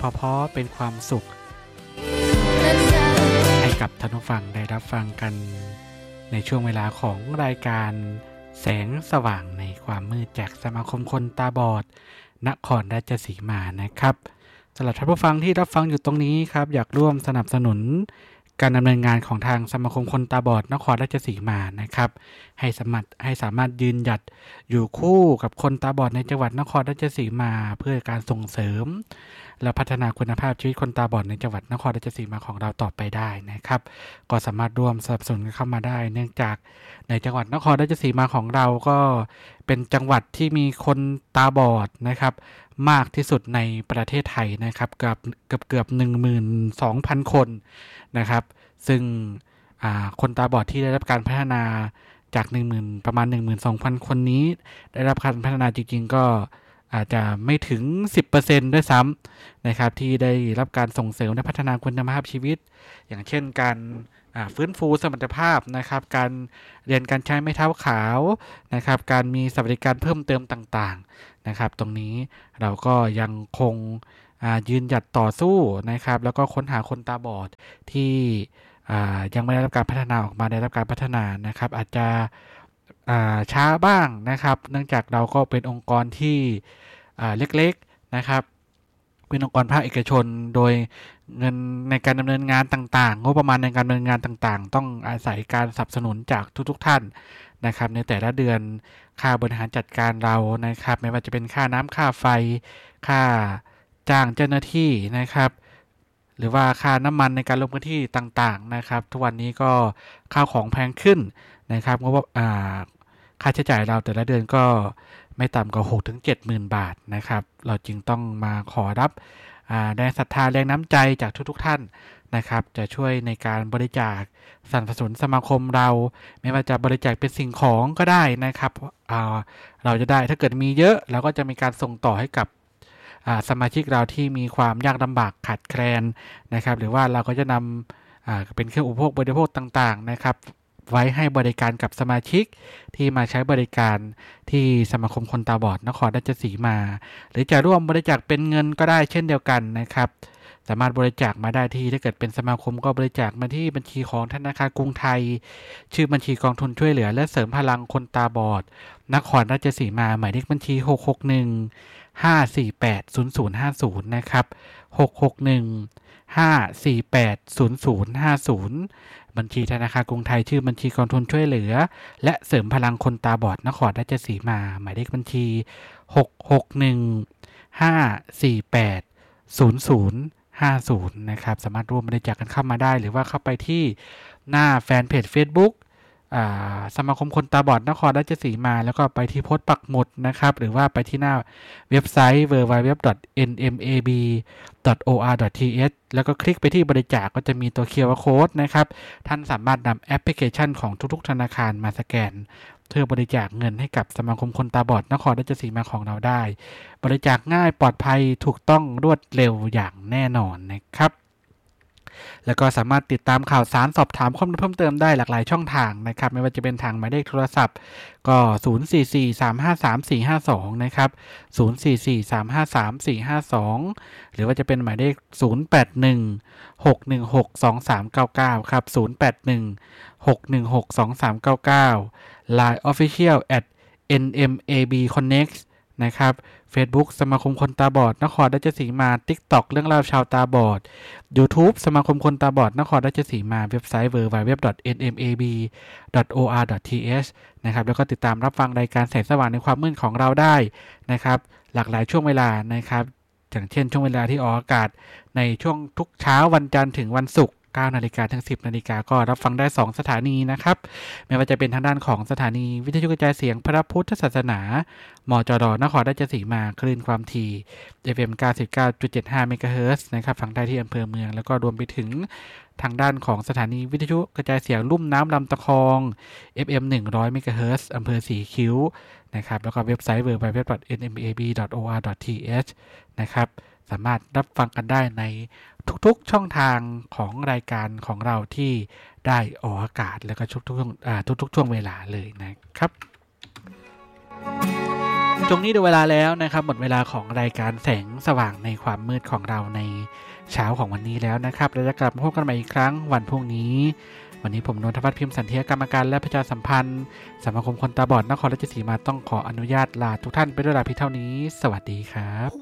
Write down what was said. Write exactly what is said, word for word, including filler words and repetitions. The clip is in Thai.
เพราะๆเป็นความสุขให้กับท่านผู้ฟังได้รับฟังกันในช่วงเวลาของรายการแสงสว่างในความมืดจากสมาคมคนตาบอดนครราชสีมานะครับสำหรับท่านผู้ฟังที่รับฟังอยู่ตรงนี้ครับอยากร่วมสนับสนุนการดำเนินงานของทางสมาคมคนตาบอดนครราชสีมานะครับให้สามารถให้สามารถยืนหยัดอยู่คู่กับคนตาบอดในจังหวัดนครราชสีมาเพื่อการส่งเสริมและพัฒนาคุณภาพชีวิตคนตาบอดในจังหวัดนครราชสีมาของเราต่อไปได้นะครับก็สามารถร่วมสนับสนุนเข้ามาได้เนื่องจากในจังหวัดนครราชสีมาของเราก็เป็นจังหวัดที่มีคนตาบอดนะครับมากที่สุดในประเทศไทยนะครับเกือบเกือบเกือบ หนึ่งหมื่นสองพัน คนนะครับซึ่งคนตาบอดที่ได้รับการพัฒนาจากหนึ่งหมื่นประมาณ หนึ่งหมื่นสองพัน คนนี้ได้รับการพัฒนาจริงๆก็อาจจะไม่ถึง สิบเปอร์เซ็นต์ ด้วยซ้ำนะครับที่ได้รับการส่งเสริมและพัฒนาคุณภาพชีวิตอย่างเช่นการฟื้นฟูสมรรถภาพนะครับการเรียนการใช้ไม้เท้าขาวนะครับการมีสวัสดิการเพิ่มเติมต่างๆนะครับตรงนี้เราก็ยังคงยืนหยัดต่อสู้นะครับแล้วก็ค้นหาคนตาบอดที่ยังไม่ได้รับการพัฒนาออกมาได้รับการพัฒนานะครับอาจจะช้าบ้างนะครับเนื่องจากเราก็เป็นองค์กรที่เล็กๆนะครับเป็นองค์กรภาคเอกชนโดยเงินในการดำเนินงานต่างๆงบประมาณในการดำเนินงานต่างๆต้องอาศัยการสนับสนุนจากทุกๆท่านนะครับในแต่ละเดือนค่าบริหารจัดการเรานะครับไม่ว่าจะเป็นค่าน้ำค่าไฟค่าจ้างเจ้าหน้าที่นะครับหรือว่าค่าน้ำมันในการลงพื้นที่ต่างๆนะครับทุกวันนี้ก็ข้าวของแพงขึ้นนะครับงบค่าใช้จ่ายเราแต่ละเดือนก็ไม่ต่ำกว่า หกถึงเจ็ดหมื่น บาทนะครับเราจึงต้องมาขอรับแรงศรัทธาแรงน้ำใจจากทุกๆท่านนะครับจะช่วยในการบริจาคสนับสนุนสมาคมเราไม่ว่าจะบริจาคเป็นสิ่งของก็ได้นะครับเราจะได้ถ้าเกิดมีเยอะเราก็จะมีการส่งต่อให้กับสมาชิกเราที่มีความยากลำบากขาดแคลนนะครับหรือว่าเราก็จะนำเป็นเครื่องอุปโภคบริโภคต่างๆนะครับไว้ให้บริการกับสมาชิกที่มาใช้บริการที่สมาคมคนตาบอดนครราชสีมาหรือจะร่วมบริจาคเป็นเงินก็ได้เช่นเดียวกันนะครับสามารถบริจาคมาได้ที่ถ้าเกิดเป็นสมาคมก็บริจาคมาที่บัญชีของธนาคารกรุงไทยชื่อบัญชีกองทุนช่วยเหลือและเสริมพลังคนตาบอดนครราชสีมาหมายเลขบัญชีหก หก หนึ่ง ห้า สี่ แปด ศูนย์ ศูนย์ ห้า ศูนย์นะครับหก หก หนึ่ง ห้า สี่ แปด ศูนย์ ศูนย์ ห้า ศูนย์บัญชีธนาคารกรุงไทยชื่อบัญชีกองทุนช่วยเหลือและเสริมพลังคนตาบอดนครราชสีมาหมายเลขบัญชีหก หก หนึ่ง ห้า สี่ แปด ศูนย์ ศูนย์ ห้า ศูนย์นะครับสามารถร่วมบริจาคกันเข้ามาได้หรือว่าเข้าไปที่หน้าแฟนเพจ Facebookสมาคมคนตาบอดนครราชสีมาแล้วก็ไปที่โพสต์ปักหมุดนะครับหรือว่าไปที่หน้าเว็บไซต์ ดับเบิลยู ดับเบิลยู ดับเบิลยู ดอท เอ็น เอ็ม เอ บี ดอท โอ อาร์ ดอท ที เอช แล้วก็คลิกไปที่บริจาคก็จะมีตัว คิว อาร์ Code นะครับท่านสามารถนำแอปพลิเคชันของทุกๆธนาคารมาสแกนเพื่อบริจาคเงินให้กับสมาคมคนตาบอดนครราชสีมาของเราได้บริจาคง่ายปลอดภัยถูกต้องรวดเร็วอย่างแน่นอนนะครับแล้วก็สามารถติดตามข่าวสารสอบถามข้อมูลเพิ่มเติมได้หลากหลายช่องทางนะครับไม่ว่าจะเป็นทางหมายเลขโทรศัพท์ก็ศูนย์ สี่ สี่ สาม ห้า สาม สี่ ห้า สองนะครับศูนย์ สี่ สี่ สาม ห้า สาม สี่ ห้า สองหรือว่าจะเป็นหมายเลขศูนย์ แปด หนึ่ง หก หนึ่ง หก สอง สาม เก้า เก้าครับศูนย์ แปด หนึ่ง หก หนึ่ง หก สอง สาม เก้า เก้า ไลน์ Official at เอ็น เอ็ม เอ บี Connect นะครับ Facebook สมาคมคนตาบอดนครราชสีมา TikTok เรื่องราวชาวตาบอด YouTube สมาคมคนตาบอดนครราชสีมาเว็บไซต์ ดับเบิลยู ดับเบิลยู ดับเบิลยู ดอท เอ็น เอ็ม เอ บี ดอท โอ อาร์ ดอท ที เอช นะครับแล้วก็ติดตามรับฟังรายการแสงสว่างในความมืดของเราได้นะครับหลากหลายช่วงเวลานะครับอย่างเช่นช่วงเวลาที่ออกอากาศในช่วงทุกเช้าวันจันทร์ถึงวันศุกร์เก้านาฬิกาถึงสิบนาฬิกาก็รับฟังได้สองสถานีนะครับไม่ว่าจะเป็นทางด้านของสถานีวิทยุกระจายเสียงพระพุทธศาสนามจรนครราชสีมาคลื่นความถี่ เอฟ เอ็ม เก้าสิบเก้าจุดเจ็ดห้า เมกะเฮิรตซ์นะครับฟังได้ที่อำเภอเมืองแล้วก็รวมไปถึงทางด้านของสถานีวิทยุกระจายเสียงลุ่มน้ำลำตะคอง เอฟ เอ็ม หนึ่งร้อย เมกะเฮิรตซ์อำเภอสีคิ้วนะครับแล้วก็เว็บไซต์ ดับเบิลยู ดับเบิลยู ดับเบิลยู ดอท เอ็น เอ็ม เอ บี ดอท โอ อาร์ ดอท ที เอช นะครับสามารถรับฟังกันได้ในทุกๆช่องทางของรายการของเราที่ได้ออกอากาศแล้วก็ทุกๆทุกๆช่วงเวลาเลยนะครับตรงนี้ดูเวลาแล้วนะครับหมดเวลาของรายการแสงสว่างในความมืดของเราในเช้าของวันนี้แล้วนะครับเราจะกลับมาพบกันใหม่อีกครั้งวันพรุ่งนี้วันนี้ผมนนทวัฒน์พิมพ์สันเทียกรรมการและประชาสัมพันธ์สมาคมคนตาบอดนครราชสีมาต้องขออนุญาตลาทุกท่านไปด้วยลาเพียงเท่านี้สวัสดีครับ